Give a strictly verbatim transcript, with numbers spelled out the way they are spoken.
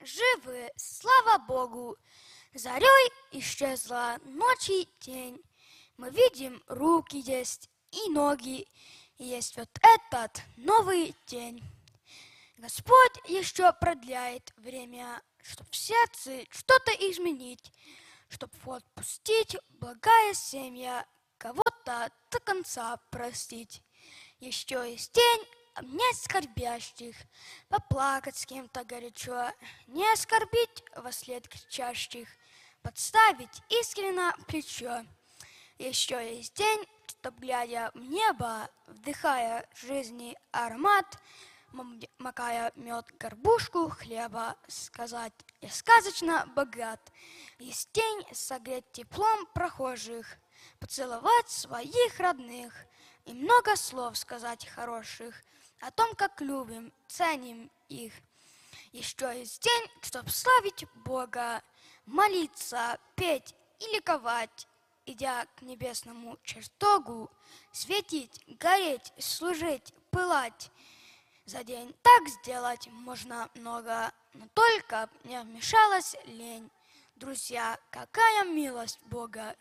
живы, слава Богу. Зарей исчезла ночи тень. Мы видим, руки есть и ноги. И есть вот этот новый день. Господь еще продляет время, чтоб в сердце что-то изменить, чтоб вот пустить благая семья, кого-то до конца простить. Еще есть день обнять скорбящих, поплакать с кем-то горячо, не оскорбить вослед кричащих, подставить искренно плечо. Еще есть день, чтоб, глядя в небо, вдыхая жизни аромат, макая мед горбушку хлеба, сказать: я сказочно богат. Есть день согреть теплом прохожих, поцеловать своих родных и много слов сказать хороших о том, как любим, ценим их. Еще есть день, чтоб славить Бога, молиться, петь и ликовать, идя к небесному чертогу, светить, гореть, служить, пылать. За день так сделать можно много, но только не вмешалась лень. Друзья, какая милость Бога,